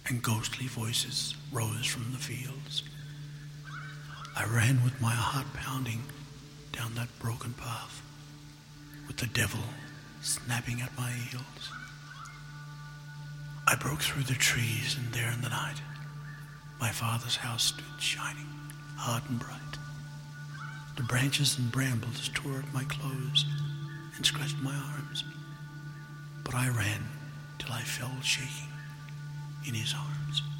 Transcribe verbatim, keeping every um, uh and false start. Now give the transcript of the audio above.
and ghostly voices rose from the fields. I ran with my heart pounding down that broken path, with the devil snapping at my heels. I broke through the trees, and there in the night, my father's house stood shining, hard and bright. The branches and brambles tore at my clothes and scratched my arms, but I ran till I fell shaking in his arms.